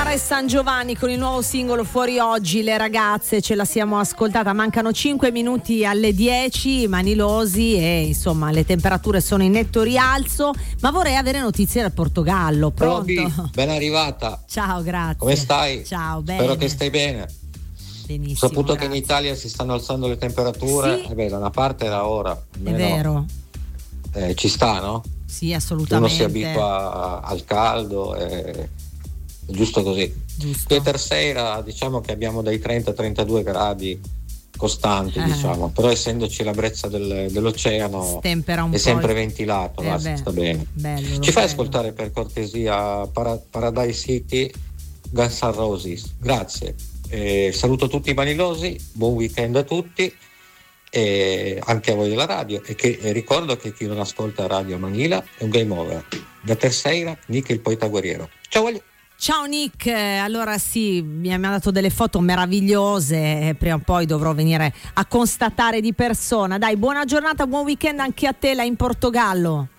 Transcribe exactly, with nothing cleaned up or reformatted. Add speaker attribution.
Speaker 1: Chiara e San Giovanni con il nuovo singolo Fuori Oggi, le ragazze, ce la siamo ascoltata, mancano cinque minuti alle dieci, Manilosi, e insomma le temperature sono in netto rialzo, ma vorrei avere notizie dal Portogallo. Pronto?
Speaker 2: Roby, ben arrivata.
Speaker 1: Ciao, grazie.
Speaker 2: Come stai?
Speaker 1: Ciao, bene.
Speaker 2: Spero che stai bene.
Speaker 1: Benissimo.
Speaker 2: Ho saputo
Speaker 1: grazie.
Speaker 2: che in Italia si stanno alzando le temperature,
Speaker 1: Sì.
Speaker 2: eh beh, da una parte era ora.
Speaker 1: È vero.
Speaker 2: Eh, ci sta, no?
Speaker 1: Sì,
Speaker 2: Uno
Speaker 1: assolutamente.
Speaker 2: si abitua al caldo, e... è giusto così.
Speaker 1: Giusto.
Speaker 2: Qui per sera diciamo che abbiamo dai trenta a trentadue gradi costanti,
Speaker 1: Eh.
Speaker 2: diciamo, però essendoci la brezza del, dell'oceano
Speaker 1: Stempera un
Speaker 2: è
Speaker 1: po'
Speaker 2: sempre
Speaker 1: il-
Speaker 2: ventilato,
Speaker 1: Eh
Speaker 2: va,
Speaker 1: beh,
Speaker 2: sta bene.
Speaker 1: bello, lo
Speaker 2: Ci fai
Speaker 1: credo.
Speaker 2: ascoltare per cortesia Para- Paradise City, Guns N' Roses? Grazie. Eh, saluto tutti i manilosi, buon weekend a tutti e anche a voi della radio, e che e ricordo che chi non ascolta Radio Manila è un game over. Da terzeira, Nick il poeta guerriero. Ciao voglio.
Speaker 1: Ciao Nick, eh, allora sì, mi ha dato delle foto meravigliose, eh, prima o poi dovrò venire a constatare di persona. Dai, buona giornata, buon weekend anche a te là in Portogallo.